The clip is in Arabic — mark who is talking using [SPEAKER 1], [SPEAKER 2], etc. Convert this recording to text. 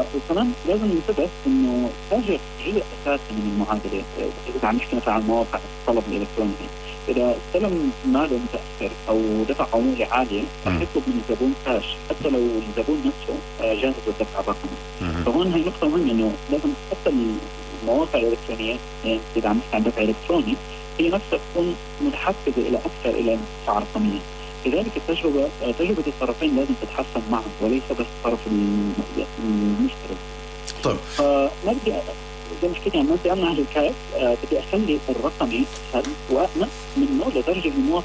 [SPEAKER 1] وكمان لازم ننتبه انه التاجر جزء اساسي من المعادله. اذا عم نحكي مثلا عن مواقع الطلب الالكتروني، اذا استلم ماله متاخر او دفع عموله عاليه رح يطلب من الزبون كاش حتى لو الزبون نفسه جاهز للدفع الرقمي. فهون هي نقطه مهمه، انه لازم حتى المواقع الالكترونيه، يعني اذا عم نحكي عن دفع الكتروني، هي نفسها تكون متحفزه الى اكثر الى الدفع الرقميه. لذلك تجربة الطرفين لازم تتحسن معا، وليس بس الطرف المشترك.
[SPEAKER 2] طيب
[SPEAKER 1] فنبدأ زي ما حكيت عن أهل الكاس، بدي أخلي الرقمي أسهل وأأمن منه لدرجة المواطن